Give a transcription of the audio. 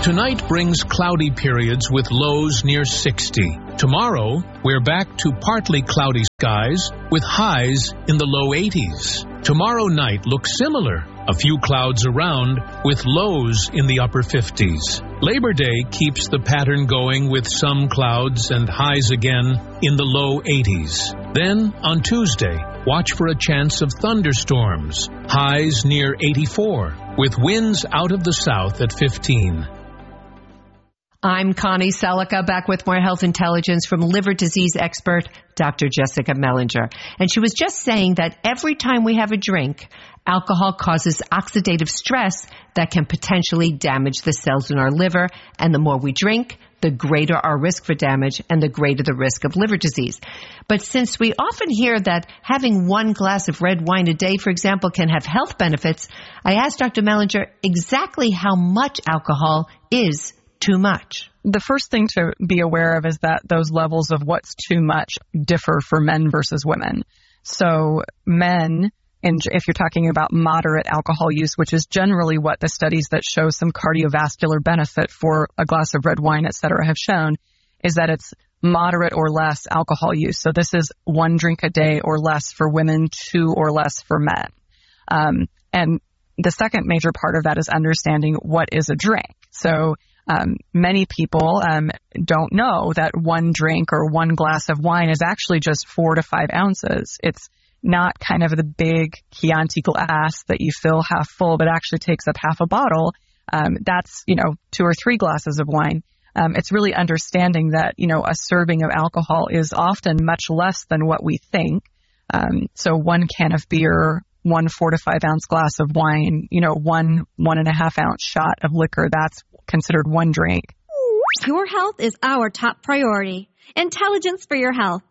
Tonight brings cloudy periods with lows near 60. Tomorrow, we're back to partly cloudy skies with highs in the low 80s. Tomorrow night looks similar. A few clouds around with lows in the upper 50s. Labor Day keeps the pattern going with some clouds and highs again in the low 80s. Then, on Tuesday, watch for a chance of thunderstorms. Highs near 84, with winds out of the south at 15. I'm Connie Selica, back with more health intelligence from liver disease expert Dr. Jessica Mellinger. And she was just saying that every time we have a drink, alcohol causes oxidative stress that can potentially damage the cells in our liver. And the more we drink, the greater our risk for damage and the greater the risk of liver disease. But since we often hear that having one glass of red wine a day, for example, can have health benefits, I asked Dr. Mellinger exactly how much alcohol is too much. The first thing to be aware of is that those levels of what's too much differ for men versus women. So men, and if you're talking about moderate alcohol use, which is generally what the studies that show some cardiovascular benefit for a glass of red wine, et cetera, have shown, is that it's moderate or less alcohol use. So this is 1 drink a day or less for women, 2 or less for men. And the second major part of that is understanding what is a drink. So many people don't know that 1 drink or 1 glass of wine is actually just 4 to 5 ounces. It's not kind of the big Chianti glass that you fill half full, but actually takes up half a bottle. That's, 2 or 3 glasses of wine. It's really understanding that, a serving of alcohol is often much less than what we think. So 1 can of beer, 1 4 to 5 ounce glass of wine, 1 1.5 ounce shot of liquor, that's considered 1 drink. Your health is our top priority. Intelligence for your health.